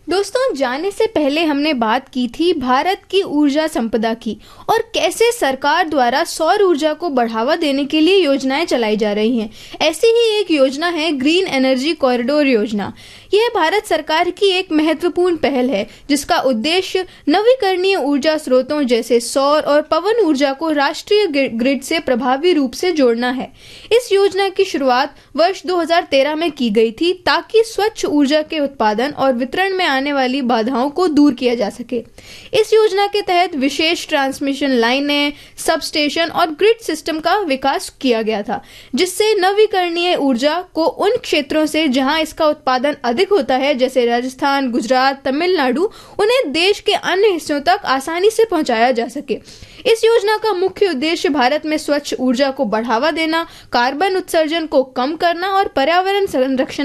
दोस्तों, जाने से पहले हमने बात की थी भारत की ऊर्जा संपदा की और कैसे सरकार द्वारा सौर ऊर्जा को बढ़ावा देने के लिए योजनाएं चलाई जा रही हैं। ऐसी ही एक योजना है ग्रीन एनर्जी कॉरिडोर योजना। यह भारत सरकार की एक महत्वपूर्ण पहल है जिसका उद्देश्य नवीकरणीय ऊर्जा स्रोतों जैसे सौर और पवन ऊर्जा को राष्ट्रीय ग्रिड से प्रभावी रूप से जोड़ना है। इस योजना की शुरुआत वर्ष 2013 में की गई थी ताकि स्वच्छ ऊर्जा के उत्पादन और वितरण में आने वाली बाधाओं को दूर किया जा सके। इस योजना के तहत विशेष ट्रांसमिशन लाइनें, सबस्टेशन और ग्रिड सिस्टम का विकास किया गया था, जिससे नवीकरणीय ऊर्जा को उन क्षेत्रों से जहां इसका उत्पादन अधिक होता है, जैसे राजस्थान, गुजरात, तमिलनाडु, उन्हें देश के अन्य हिस्सों तक आसानी से पहुंचाया जा सके। इस योजना का मुख्य उद्देश्य भारत में स्वच्छ ऊर्जा को बढ़ावा देना, कार्बन उत्सर्जन को कम करना और पर्यावरण संरक्षण